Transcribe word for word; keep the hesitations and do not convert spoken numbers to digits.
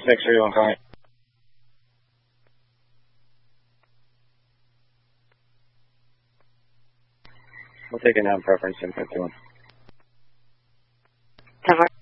six three one, call me. We'll take a non-preference in fifty-one. ten four.